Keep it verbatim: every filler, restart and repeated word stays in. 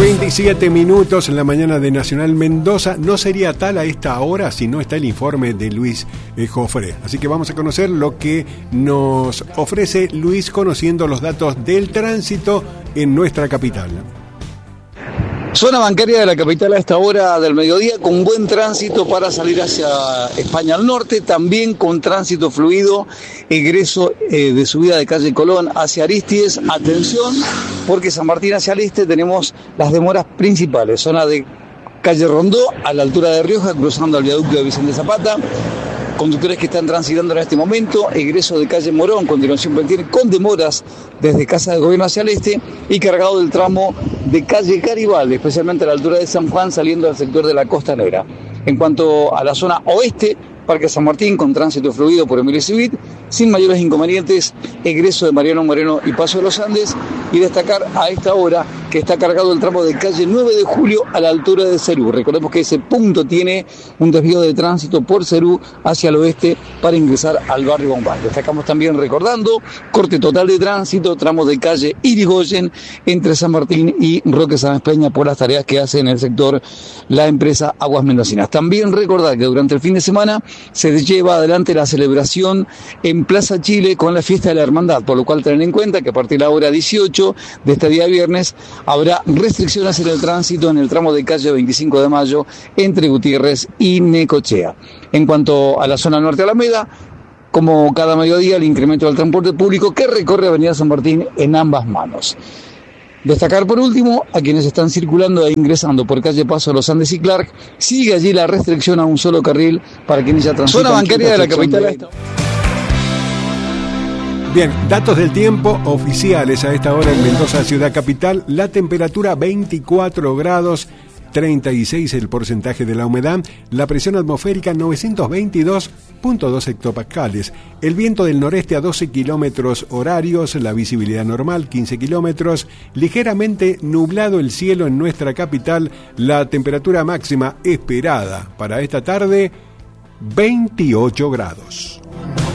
veintisiete minutos en la mañana de Nacional Mendoza. No sería tal a esta hora si no está el informe de Luis eh, Jofré. Así que vamos a conocer lo que nos ofrece Luis, conociendo los datos del tránsito en nuestra capital. Zona bancaria de la capital a esta hora del mediodía, con buen tránsito para salir hacia España al norte, también con tránsito fluido, egreso eh, de subida de calle Colón hacia Aristides. Atención, porque San Martín hacia el este tenemos las demoras principales, zona de calle Rondó a la altura de Rioja, cruzando al viaducto de Vicente Zapata. Conductores que están transitando en este momento, egreso de calle Morón, continuación Peltier, con demoras desde Casa de Gobierno hacia el este y cargado del tramo de calle Garibaldi, especialmente a la altura de San Juan, saliendo al sector de la Costanera. En cuanto a la zona oeste, Parque San Martín, con tránsito fluido por Emilio Civit, sin mayores inconvenientes, egreso de Mariano Moreno y Paso de los Andes, y destacar a esta hora que está cargado el tramo de calle nueve de julio a la altura de Cerú. Recordemos que ese punto tiene un desvío de tránsito por Cerú hacia el oeste para ingresar al barrio Bombay. Destacamos también, recordando, corte total de tránsito, tramos de calle Irigoyen entre San Martín y Roque Sáenz Peña por las tareas que hace en el sector la empresa Aguas Mendocinas. También recordar que durante el fin de semana se lleva adelante la celebración en Plaza Chile con la fiesta de la Hermandad, por lo cual tener en cuenta que a partir de la hora dieciocho de este día viernes habrá restricciones en el tránsito en el tramo de calle veinticinco de mayo entre Gutiérrez y Necochea. En cuanto a la zona norte de Alameda, como cada mediodía, el incremento del transporte público que recorre Avenida San Martín en ambas manos. Destacar por último a quienes están circulando e ingresando por calle Paso de los Andes y Clark, sigue allí la restricción a un solo carril para quienes ya transitan. Zona bancaria de la capital. De... Bien, datos del tiempo oficiales a esta hora en Mendoza, ciudad capital. La temperatura veinticuatro grados, treinta y seis el porcentaje de la humedad, la presión atmosférica novecientos veintidós punto dos hectopascales, el viento del noreste a doce kilómetros horarios, la visibilidad normal quince kilómetros, ligeramente nublado el cielo en nuestra capital, la temperatura máxima esperada para esta tarde veintiocho grados.